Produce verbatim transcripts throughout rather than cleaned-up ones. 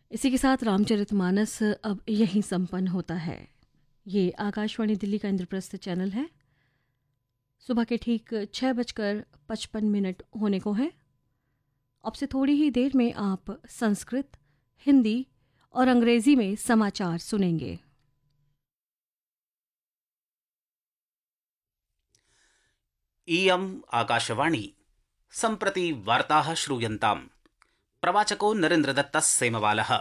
इसी के साथ रामचरितमानस अब यहीं संपन्न होता है। ये आकाशवाणी दिल्ली का इंद्रप्रस्थ चैनल है। सुबह के ठीक छः बजकर पचपन मिनट होने को हैं। अब से थोड़ी ही देर में आप संस्कृत, हिंदी और अंग्रेजी में समाचार सुनेंगे। इयम् आकाशवाणी सम्प्रति वार्ताः श्रूयन्ताम्। प्रवाचको नरेन्द्रदत्तः सेमवालः।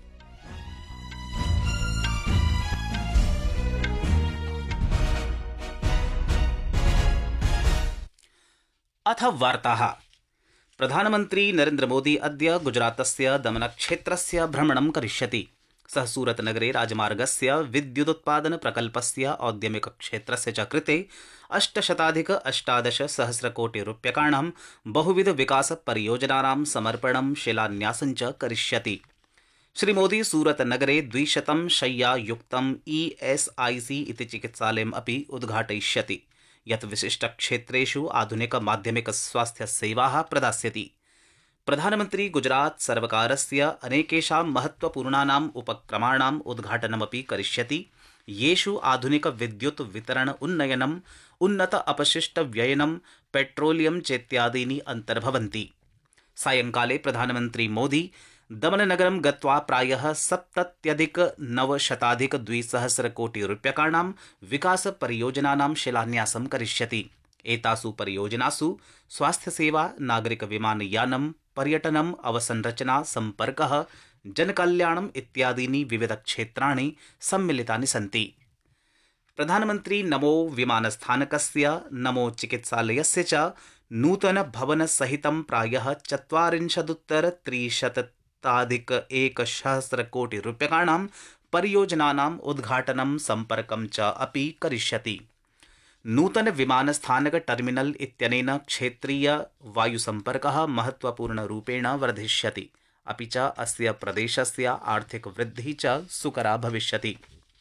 अथ वार्ताः। प्रधानमन्त्री नरेन्द्रमोदी अद्य गुजरातस्य दमनक्षेत्रस्य भ्रमणं करिष्यति। सः सूरतनगरे राजमार्गस्य विद्युदुत्पादन प्रकल्पस्य औद्यमिकक्षेत्रस्य च कृते अष्टशताधिक अष्टादश सहस्रकोटिरूप्यकाणां बहुविधविकासपरियोजनानां समर्पणं शिलान्यासं च करिष्यति। श्रीमोदी सूरतनगरे द्विशतं शय्यायुक्तं ईएसआईसी इति चिकित्सालयम् अपि उद्घाटयिष्यति, यत् विशिष्टक्षेत्रेषु आधुनिकमाध्यमिकस्वास्थ्यसेवाः प्रदास्यति। प्रधानमन्त्री गुजरात सर्वकारस्य अनेकेषां महत्वपूर्णानाम् उपक्रमाणाम् उद्घाटनमपि करिष्यति, येषु आधुनिक विद्युत् वितरण उन्नयनम्, उन्नत अपशिष्ट व्ययनं, पेट्रोलियम चेत्यादीनि अन्तर्भवन्ति। सायंकाले प्रधानमन्त्री मोदी दमननगरं गत्वा प्रायः सप्तत्यधिक नवशताधिक द्विसहस्रकोटिरूप्यकाणां विकासपरियोजनानां शिलान्यासं करिष्यति। एतासु परियोजनासु स्वास्थ्यसेवा, नागरिकविमानयानं, पर्यटनम्, अवसंरचना, सम्पर्कः, जनकल्याणम् इत्यादीनि विविधक्षेत्राणि सम्मिलितानि सन्ति। प्रधानमन्त्री नमो विमानस्थानकस्य, नमो चिकित्सालयस्य च नूतनभवनसहितं प्रायः चत्वारिंशदुत्तर त्रिशताधिक एकसहस्रकोटिरूप्यकाणां परियोजनानाम् उद्घाटनं, सम्पर्कं च अपि करिष्यति। नूतन विमानस्थानक टर्मिनल इत्यनेन क्षेत्रीय वायुसम्पर्कः महत्वपूर्णरूपेण वर्धिष्यति, अपि च अस्य प्रदेशस्य आर्थिक वृद्धिः च सुकरा भविष्यति।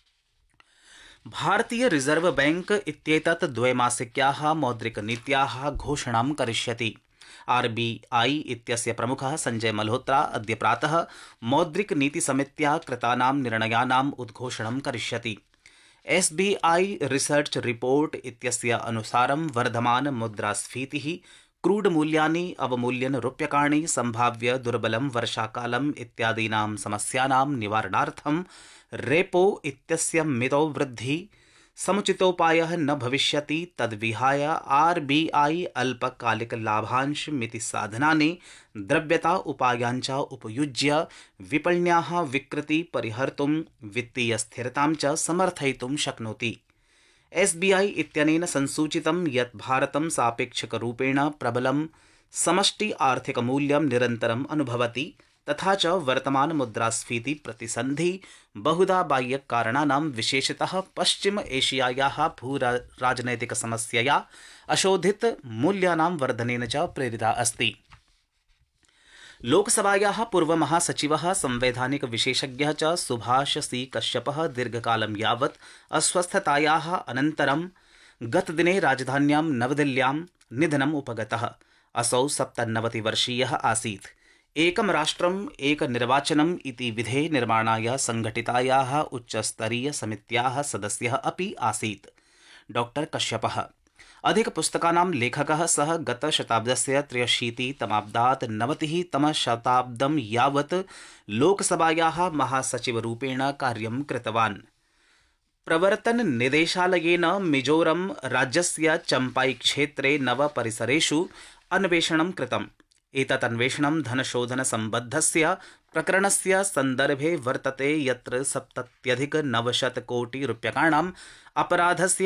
भारतीय रिजर्व बैंक इत्येतत् द्वैमासिक्याः मौद्रिकनीत्याः घोषणां करिष्यति। आरबीआई इत्यस्य प्रमुखः संजय मल्होत्रा अद्य प्रातः मौद्रिकनीतिसमित्या कृतानां निर्णयानाम् उद्घोषणं करिष्यति। एसबीआई रिसर्च रिपोर्ट इत्यस्य अनुसारं वर्धमान मुद्रास्फीतिः, क्रूड मूल्यानि अवमूल्यन रूप्यकाणि, संभाव्य दुर्बलं वर्षाकालम् इत्यादीनां समस्यानां निवारणार्थं रेपो इत्यस्य मितौ वृद्धि समुचितोपायः न भविष्यति। तद्विहाय आरबीआई अल्पकालिक लाभांश मिति साधनानि द्रव्यता उपायाञ्च उपयुज्य विपण्याः विकृति परिहर्तुं, वित्तीय स्थिरतां च समर्थयितुं शक्नोति। एसबीआई इत्यनेन संसूचितं यत् भारतं सापेक्षिकरूपेण प्रबलं समष्टि आर्थिकमूल्यं निरन्तरम् अनुभवति, तथा च वर्तमान मुद्रास्फीति प्रतिसन्धि बहुधा बाह्यकारणानां, विशेषतः पश्चिम एशियायाः भूराजनैतिक समस्यया अशोधित मूल्यानां वर्धनेन च प्रेरिता अस्ति। लोकसभायाः पूर्वमहासचिवः, संवैधानिक विशेषज्ञः च सुभाष सी कश्यपः दीर्घकालं यावत् अस्वस्थतायाः अनन्तरं गतदिने राजधान्यां नवदिल्ल्यां निधनम् उपगतः। असौ सप्तनवतिवर्षीयः आसीत्। एकं राष्ट्रम् एक निर्वाचनम् इति विधेः निर्माणाय संघटितायाः उच्चस्तरीय समित्याः सदस्यः अपि आसीत्। डॉक्टर कश्यपः अधिकपुस्तकानां लेखकः। सः गतशताब्दस्य त्र्यशीतितमाब्दात् नवतितमशताब्दं यावत् लोकसभायाः महासचिवरूपेण कार्यं कृतवान्। प्रवर्तन निदेशालयेन मिजोरम राज्यस्य चम्पाई क्षेत्रे नव परिसरेषु अन्वेषणं कृतम्। एतत् अन्वेषणं धनशोधनसम्बद्धस्य प्रकरणस्य सन्दर्भे वर्तते, यत्र सप्तत्यधिक नवशतकोटिरूप्यकाणाम् अपराधस्य